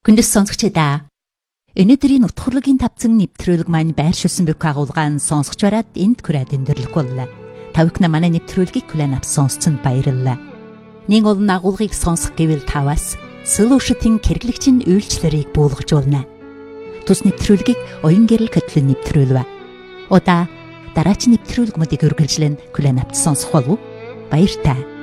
Хүндэс сонсогчдаа өнөөдрийн утгуулагийн тавцан нэвтрүүлэг маань байршуулсан бүк агуулгаан сонсогч бараад энд хүрээд өндөрлөх боллоо. Тавхна манай нэвтрүүлгийг хүлээн авсан сонсцонд баярлалаа. Нэг олон агуулгыг сонсох гэвэл таваас Solution-ийн хэрэглэгчийн үйлчлэрийг буулгажуулна. Тус нэвтрүүлгийг оюун гэрэл хөтлөн нэвтрүүлвэ. Удаа дараач нэвтрүүлгүүдийг үргэлжлэн хүлээн авч сонсох болов уу? Баяр таа.